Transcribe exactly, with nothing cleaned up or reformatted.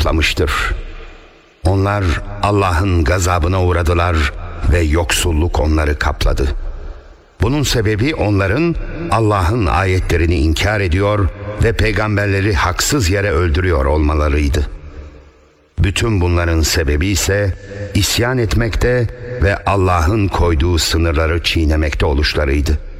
kaplamıştır. Onlar Allah'ın gazabına uğradılar ve yoksulluk onları kapladı. Bunun sebebi onların Allah'ın ayetlerini inkar ediyor ve peygamberleri haksız yere öldürüyor olmalarıydı. Bütün bunların sebebi ise isyan etmekte ve Allah'ın koyduğu sınırları çiğnemekte oluşlarıydı.